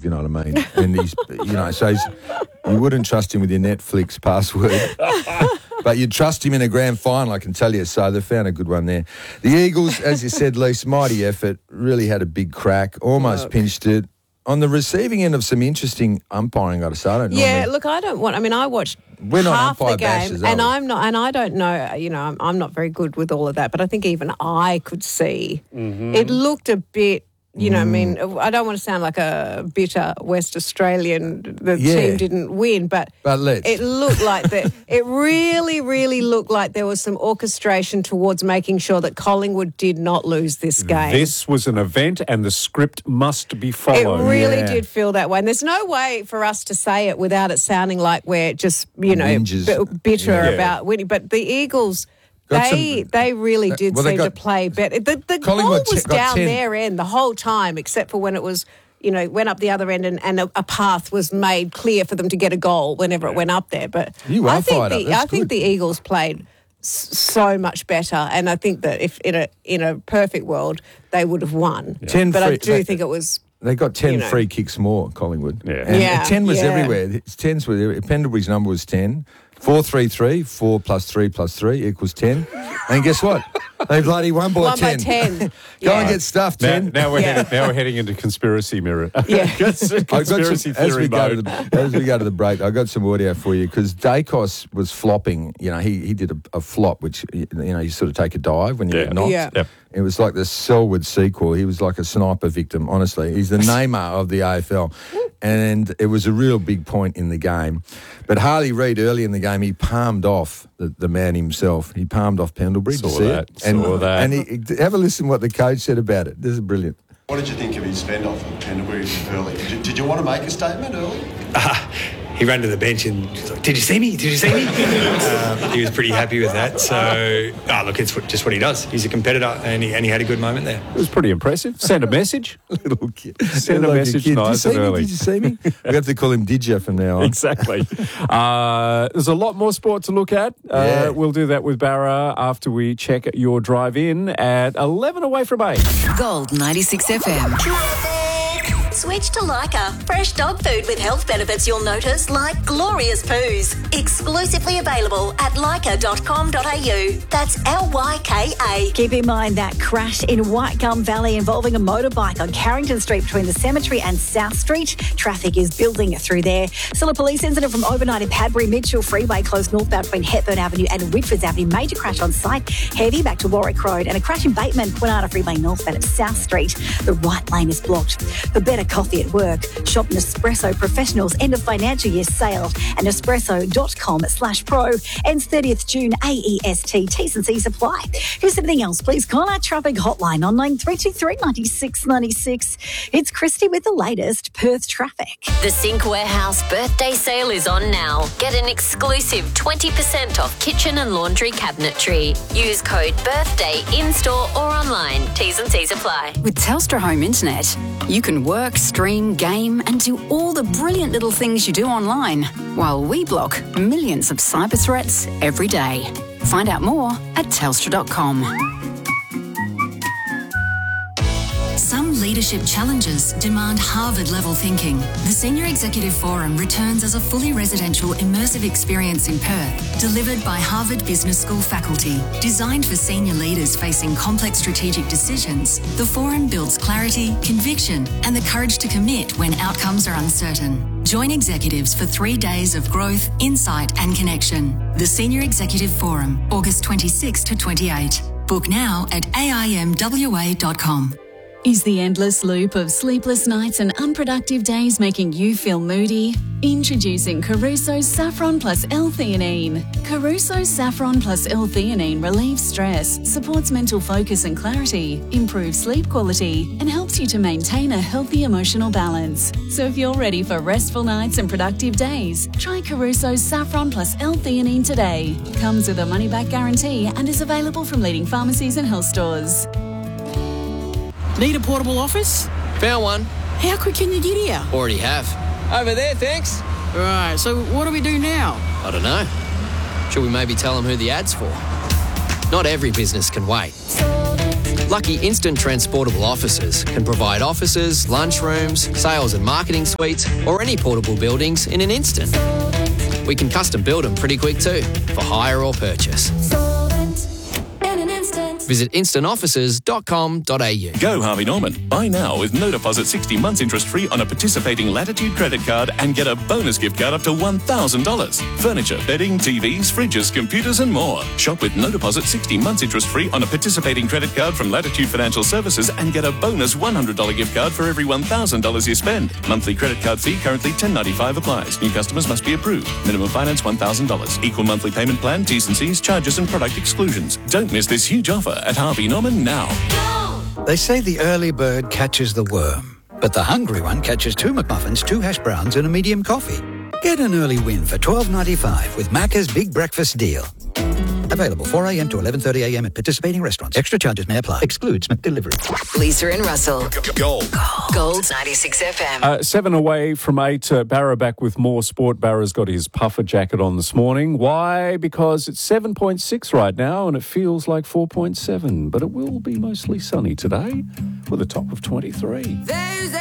you know what I mean? And he's, you wouldn't trust him with your Netflix password. But you'd trust him in a grand final, I can tell you. So they found a good one there. The Eagles, as you said, Lise, mighty effort, really had a big crack, almost pinched it. On the receiving end of some interesting umpiring, I don't know. Yeah, look, I watched half the game, and I don't know, I'm not very good with all of that, but I think even I could see it looked a bit, I don't want to sound like a bitter West Australian. The team didn't win, but it looked like that. It really, really looked like there was some orchestration towards making sure that Collingwood did not lose this game. This was an event, and the script must be followed. It really did feel that way, and there's no way for us to say it without it sounding like we're just, bitter about winning. But the Eagles. They really did seem to play better. The goal was down their end the whole time, except for when it was, went up the other end and a path was made clear for them to get a goal whenever it went up there. But I think the Eagles played so much better, and I think that if in a perfect world they would have won. Yeah. But I do think it was. They got 10 free kicks more, Collingwood. Yeah. And 10 was everywhere. 10s were Pendlebury's number was 10. 4-3-3, 4 + 3 + 3 = 10. And guess what? They bloody won by 10. 10. Go and get stuffed, 10. Now we're heading into conspiracy mirror. Yeah. Conspiracy theory mode. As we go to the break, I got some audio for you because Dacos was flopping. He did a flop, which, you sort of take a dive when you get knocked. Yeah. Yep. It was like the Selwood sequel. He was like a sniper victim, honestly. He's the Neymar of the AFL. And it was a real big point in the game. But Harley Reid, early in the game, he palmed off the man himself. He palmed off Pendlebury. Saw that. And have a listen to what the coach said about it. This is brilliant. What did you think of his fend-off of Pendlebury early? Did you want to make a statement early? He ran to the bench and was like, "Did you see me? Did you see me?" He was pretty happy with that. So, look, it's just what he does. He's a competitor, and he had a good moment there. It was pretty impressive. Send a message. Little kid. Send a message nice and early. Did you see me? We have to call him Didja from now on. Exactly. There's a lot more sport to look at. We'll do that with Barra after we check your drive-in at 11 away from 8. Gold 96 FM. Switch to Lyca. Fresh dog food with health benefits you'll notice, like glorious poos. Exclusively available at lyca.com.au. That's Lyka. Keep in mind that crash in White Gum Valley involving a motorbike on Carrington Street between the cemetery and South Street. Traffic is building through there. Still a police incident from overnight in Padbury. Mitchell Freeway closed northbound between Hepburn Avenue and Whitfords Avenue. Major crash on site. Heavy back to Warwick Road. And a crash in Bateman, Kwinana Freeway northbound at South Street. The right lane is blocked. For better coffee at work, shop Nespresso Professionals end of financial year sale and nespresso.com/pro. Ends 30th June. AEST. T's and C's apply. Here's anything else, please call our traffic hotline on 9323 96 96. It's Christy with the latest Perth traffic. The Sink Warehouse birthday sale is on now. Get an exclusive 20% off kitchen and laundry cabinetry. Use code BIRTHDAY in-store or online. T's and C's apply. With Telstra Home Internet, you can work, stream, game and do all the brilliant little things you do online, while we block millions of cyber threats every day. Find out more at telstra.com. Some leadership challenges demand Harvard-level thinking. The Senior Executive Forum returns as a fully residential, immersive experience in Perth, delivered by Harvard Business School faculty. Designed for senior leaders facing complex strategic decisions, the forum builds clarity, conviction, and the courage to commit when outcomes are uncertain. Join executives for 3 days of growth, insight, and connection. The Senior Executive Forum, August 26 to 28. Book now at aimwa.com. Is the endless loop of sleepless nights and unproductive days making you feel moody? Introducing Caruso's Saffron plus L-theanine. Caruso's Saffron plus L-theanine relieves stress, supports mental focus and clarity, improves sleep quality, and helps you to maintain a healthy emotional balance. So if you're ready for restful nights and productive days, try Caruso's Saffron plus L-theanine today. Comes with a money-back guarantee and is available from leading pharmacies and health stores. Need a portable office? Found one. How quick can you get here? Already have. Over there, thanks. Right, so what do we do now? I don't know. Should we maybe tell them who the ad's for? Not every business can wait. Lucky Instant Transportable Offices can provide offices, lunchrooms, sales and marketing suites, or any portable buildings in an instant. We can custom build them pretty quick too, for hire or purchase. Visit instantoffices.com.au. Go Harvey Norman. Buy now with no deposit 60 months interest free on a participating Latitude credit card and get a bonus gift card up to $1,000. Furniture, bedding, TVs, fridges, computers and more. Shop with no deposit 60 months interest free on a participating credit card from Latitude Financial Services and get a bonus $100 gift card for every $1,000 you spend. Monthly credit card fee currently $10.95 applies. New customers must be approved. Minimum finance $1,000. Equal monthly payment plan, T's and C's, charges and product exclusions. Don't miss this huge offer at Harvey Norman now. They say the early bird catches the worm, but the hungry one catches 2 McMuffins, 2 hash browns and a medium coffee. Get an early win for $12.95 with Macca's Big Breakfast Deal. Available 4 a.m. to 11:30 a.m. at participating restaurants. Extra charges may apply. Excludes McDelivery. Lisa and Russell. Gold. Gold 96 FM. 7 away from 8. Barra back with more sport. Barra's got his puffer jacket on this morning. Why? Because it's 7.6 right now and it feels like 4.7. But it will be mostly sunny today with a top of 23.